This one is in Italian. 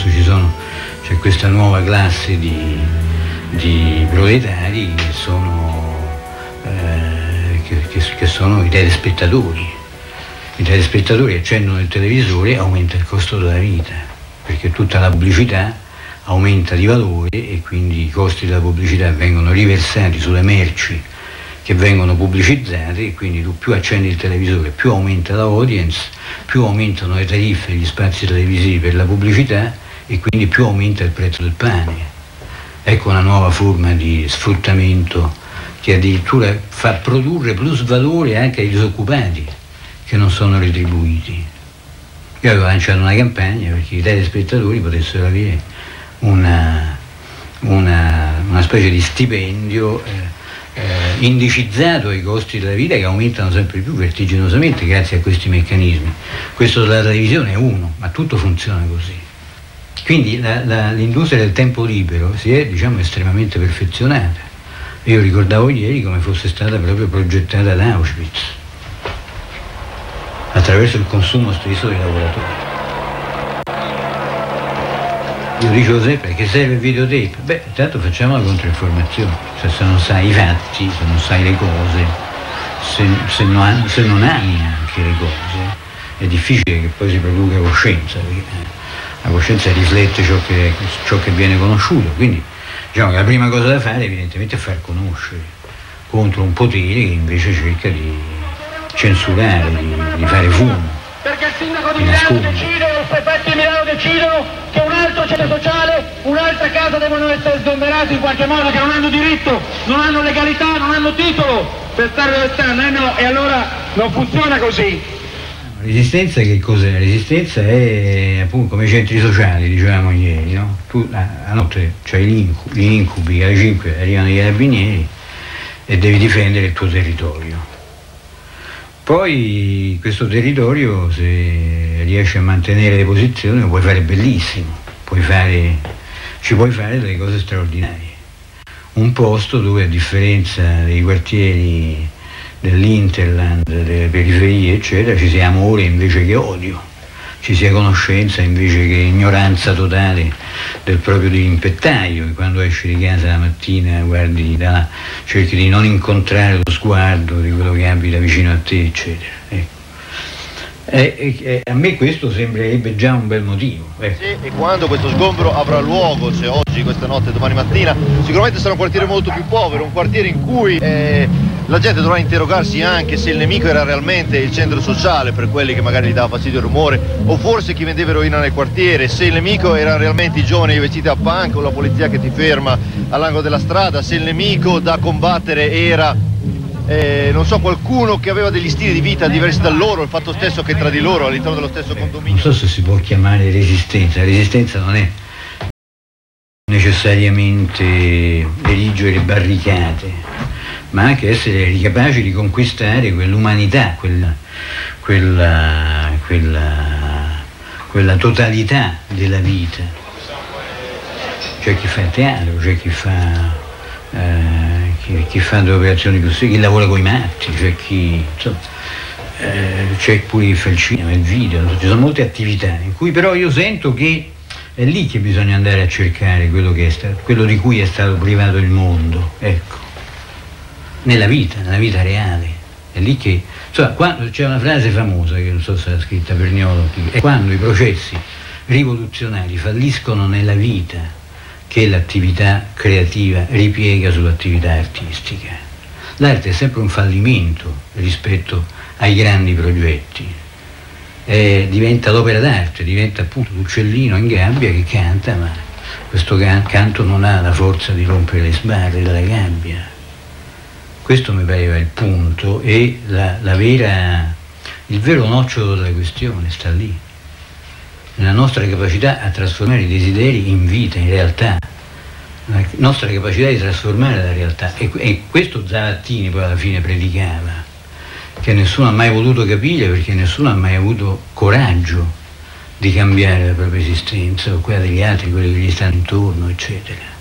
adesso c'è questa nuova classe di proletari che sono i telespettatori. I telespettatori accendono il televisore e aumenta il costo della vita, perché tutta la pubblicità aumenta di valore e quindi i costi della pubblicità vengono riversati sulle merci che vengono pubblicizzate, e quindi tu più accendi il televisore, più aumenta la audience, più aumentano le tariffe degli spazi televisivi per la pubblicità e quindi più aumenta il prezzo del pane. Ecco una nuova forma di sfruttamento che addirittura fa produrre plus valore anche ai disoccupati che non sono retribuiti. Io avevo lanciato una campagna perché i telespettatori potessero avere una specie di stipendio indicizzato ai costi della vita, che aumentano sempre più vertiginosamente grazie a questi meccanismi. Questo della televisione è uno, ma tutto funziona così. Quindi l'industria del tempo libero si è, estremamente perfezionata. Io ricordavo ieri come fosse stata proprio progettata ad Auschwitz, attraverso il consumo stesso dei lavoratori. Io dicevo sempre che serve il videotape. Intanto facciamo la controinformazione, cioè se non sai i fatti, se non sai le cose, se non ami anche le cose, è difficile che poi si produca coscienza, perché la coscienza riflette ciò che viene conosciuto. Quindi che la prima cosa da fare evidentemente è far conoscere contro un potere che invece cerca di censurare, di fare fumo. Perché il sindaco di Milano decide, o i prefetti di Milano decidono che un altro centro sociale, un'altra casa devono essere sgomberati in qualche modo, che non hanno diritto, non hanno legalità, non hanno titolo per stare dove stanno, no, e allora non funziona così. Resistenza che cos'è? La resistenza è appunto come i centri sociali, dicevamo ieri, no? Tu a notte c'hai gli incubi, alle 5 arrivano i carabinieri e devi difendere il tuo territorio. Poi questo territorio, se riesci a mantenere le posizioni, lo puoi fare bellissimo, ci puoi fare delle cose straordinarie. Un posto dove, a differenza dei quartieri dell'Interland, delle periferie, eccetera, ci sia amore invece che odio, ci sia conoscenza invece che ignoranza totale del proprio dirimpettaio, che quando esci di casa la mattina guardi cerchi di non incontrare lo sguardo di quello che abita vicino a te, eccetera. A me questo sembrerebbe già un bel motivo. Se e quando questo sgombero avrà luogo, se oggi, questa notte, domani mattina, sicuramente sarà un quartiere molto più povero, un quartiere in cui la gente dovrà interrogarsi anche se il nemico era realmente il centro sociale, per quelli che magari gli dava fastidio il rumore, o forse chi vendeva eroina nel quartiere, se il nemico era realmente i giovani vestiti a punk o la polizia che ti ferma all'angolo della strada, se il nemico da combattere era qualcuno che aveva degli stili di vita diversi da loro, il fatto stesso che tra di loro all'interno dello stesso condominio. Non so se si può chiamare resistenza. La resistenza non è necessariamente erigere barricate, ma anche essere capaci di conquistare quell'umanità, quella totalità della vita. C'è chi fa teatro, c'è chi fa delle operazioni così, chi lavora con i matti, c'è pure chi fa il cinema, il video, ci sono molte attività in cui però io sento che è lì che bisogna andare a cercare quello di cui è stato privato il mondo, ecco, nella vita reale. È lì che, quando c'è una frase famosa che non so se l'ha scritta Vergnolo, è quando i processi rivoluzionari falliscono nella vita che l'attività creativa ripiega sull'attività artistica. L'arte è sempre un fallimento rispetto ai grandi progetti. Diventa l'opera d'arte, diventa appunto l'uccellino in gabbia che canta, ma questo canto non ha la forza di rompere le sbarre della gabbia. Questo mi pareva il punto, e il vero nocciolo della questione sta lì, nella nostra capacità a trasformare i desideri in vita, in realtà, la nostra capacità di trasformare la realtà. E questo Zavattini poi alla fine predicava, che nessuno ha mai voluto capire perché nessuno ha mai avuto coraggio di cambiare la propria esistenza o quella degli altri, quelli che gli stanno intorno, eccetera.